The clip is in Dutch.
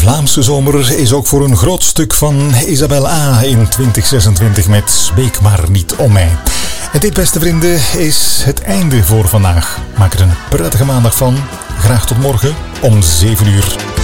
Vlaamse zomer is ook voor een groot stuk van Isabel A. in 2026 met Spreek maar niet om mij. En dit, beste vrienden, is het einde voor vandaag. Maak er een prettige maandag van. Graag tot morgen om 7 uur.